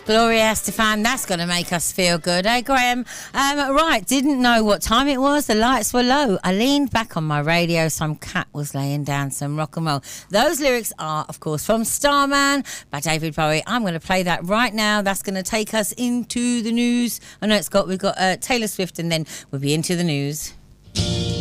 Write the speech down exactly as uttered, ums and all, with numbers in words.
Gloria Estefan, that's going to make us feel good, eh, Graham? Um, right, didn't know what time it was. The lights were low. I leaned back on my radio. Some cat was laying down some rock and roll. Those lyrics are, of course, from Starman by David Bowie. I'm going to play that right now. That's going to take us into the news. I know it's got, we've got uh, Taylor Swift, and then we'll be into the news.